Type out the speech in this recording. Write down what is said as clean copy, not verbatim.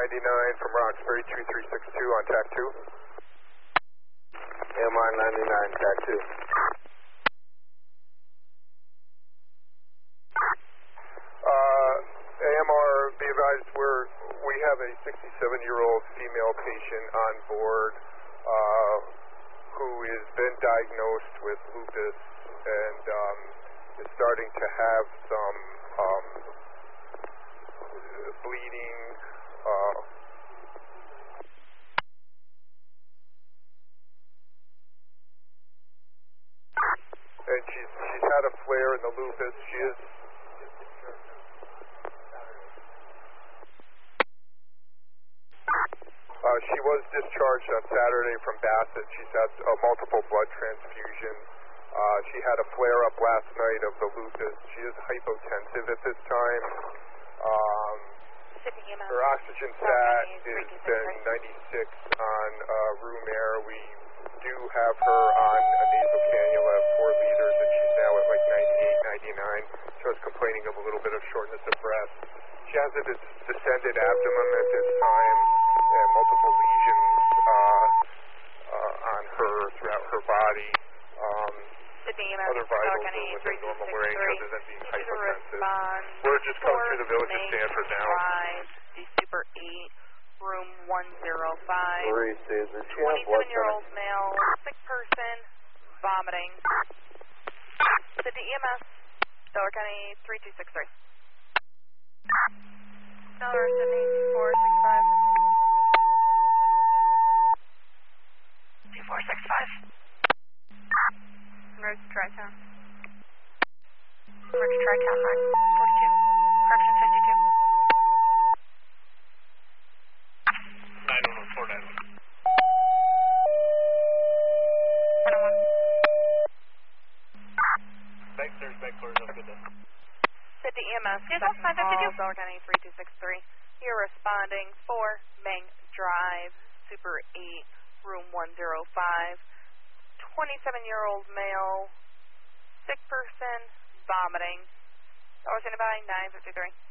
99 from Roxbury 2362 on TAC 2. AMR 99, TAC 2. AMR, be advised, we have a 67-year-old female patient on board who has been diagnosed with lupus and is starting to have some bleeding. And she's had a flare in the lupus. She was discharged on Saturday from Bassett. She's had multiple blood transfusions. She had a flare-up last night of the lupus. She is hypotensive at this time. Her oxygen sat is been 96 on room air. We do have her on a nasal cannula of 4 liters, and she's now at like 98, 99. She was complaining of a little bit of shortness of breath. She has a distended abdomen at this time and multiple lesions on her throughout her body. Other vitals are within normal range other than being hypotensive. We're just coming through the village of Stanford now. Super 8, room 105. 27-year-old male, sick person, vomiting. City EMS, Delaware County 3263. Delaware Sydney 2465. 2465. Emergency Tri-Town. Emergency Tri-Town 942. Correction 52. 91149. 101. Back stairs, back doors, have a good day. City EMS, Delaware County 3263. You're responding for Meng Drive, Super 8, room 105. 27-year-old male, sick person, vomiting. Delaware County 953.